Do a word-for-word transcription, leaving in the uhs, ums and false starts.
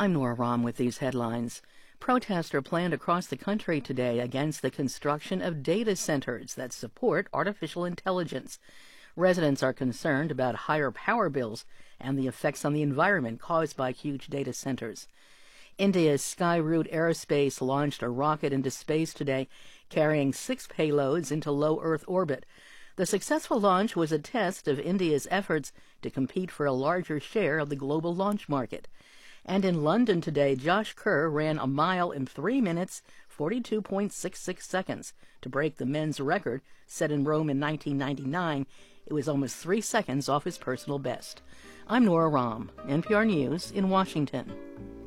I'm Nora Rahm with these headlines. Protests are planned across the country today against the construction of data centers that support artificial intelligence. Residents are concerned about higher power bills and the effects on the environment caused by huge data centers. India's Skyroot Aerospace launched a rocket into space today, carrying six payloads into low Earth orbit. The successful launch was a test of India's efforts to compete for a larger share of the global launch market. And in London today, Josh Kerr ran a mile in three minutes, forty-two point six six seconds to break the men's record set in Rome in nineteen ninety-nine. It was almost three seconds off his personal best. I'm Nora Rahm, N P R News in Washington.